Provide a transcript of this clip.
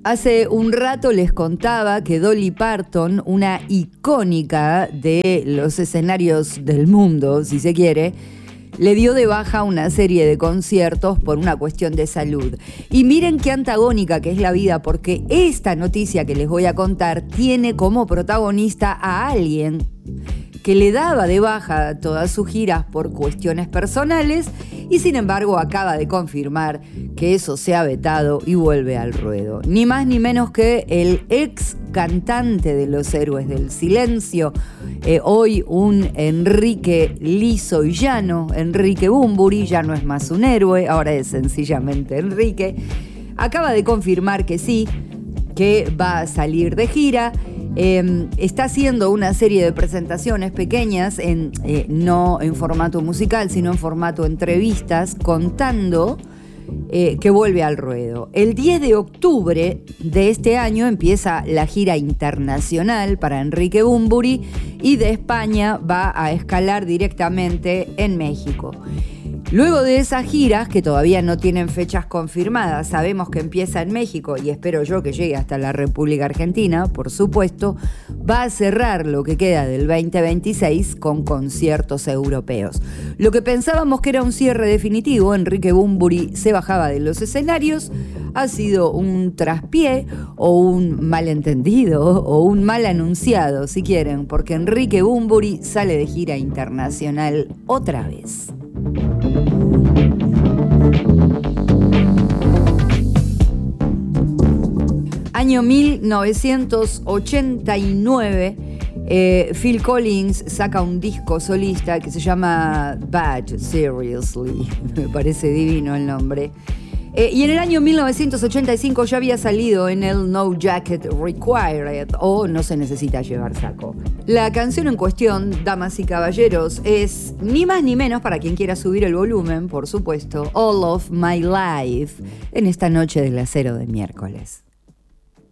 Hace un rato les contaba que Dolly Parton, una icónica de los escenarios del mundo, si se quiere, le dio de baja una serie de conciertos por una cuestión de salud. Y miren qué antagónica que es la vida, porque esta noticia que les voy a contar tiene como protagonista a alguien que le daba de baja todas sus giras por cuestiones personales y sin embargo acaba de confirmar que eso se ha vetado y vuelve al ruedo. Ni más ni menos que el ex cantante de Los Héroes del Silencio, hoy un Enrique liso y llano, Enrique Bunbury, ya no es más un héroe, ahora es sencillamente Enrique, acaba de confirmar que sí, que va a salir de gira. Está haciendo una serie de presentaciones pequeñas, no en formato musical, sino en formato entrevistas, contando que vuelve al ruedo. El 10 de octubre de este año empieza la gira internacional para Enrique Bunbury y de España va a escalar directamente en México. Luego de esas giras, que todavía no tienen fechas confirmadas, sabemos que empieza en México y espero yo que llegue hasta la República Argentina, por supuesto, va a cerrar lo que queda del 2026 con conciertos europeos. Lo que pensábamos que era un cierre definitivo, Enrique Bunbury se bajaba de los escenarios, ha sido un traspié o un malentendido o un mal anunciado, si quieren, porque Enrique Bunbury sale de gira internacional otra vez. Año 1989, Phil Collins saca un disco solista que se llama Bad Seriously, me parece divino el nombre. Y en el año 1985 ya había salido en el No Jacket Required o No se necesita llevar saco. La canción en cuestión, damas y caballeros, es ni más ni menos, para quien quiera subir el volumen, por supuesto, All of My Life, en esta noche del acero de miércoles.